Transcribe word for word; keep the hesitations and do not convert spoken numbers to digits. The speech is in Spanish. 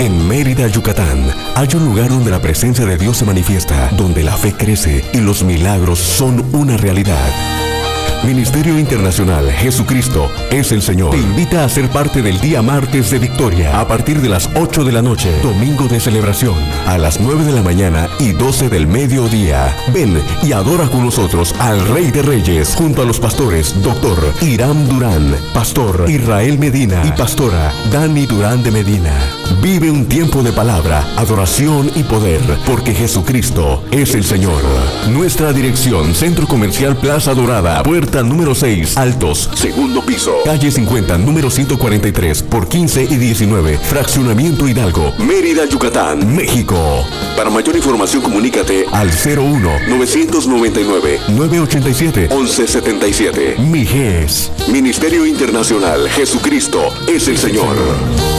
En Mérida, Yucatán, hay un lugar donde la presencia de Dios se manifiesta, donde la fe crece y los milagros son una realidad. Ministerio Internacional Jesucristo es el Señor te invita a ser parte del día martes de victoria a partir de las ocho de la noche, domingo de celebración a las nueve de la mañana y doce del mediodía. Ven y adora con nosotros al Rey de Reyes junto a los pastores Doctor Irán Durán, Pastor Israel Medina y Pastora Dani Durán de Medina. Vive un tiempo de palabra, adoración y poder, porque Jesucristo es el Señor. Nuestra dirección: Centro Comercial Plaza Dorada, puerta número seis, Altos, segundo piso, calle cincuenta, número ciento cuarenta y tres, por quince y diecinueve, Fraccionamiento Hidalgo, Mérida, Yucatán, México. Para mayor información, comunícate al cero uno, novecientos noventa y nueve, novecientos ochenta y siete, once setenta y siete. Mijes, Ministerio Internacional Jesucristo es el Señor.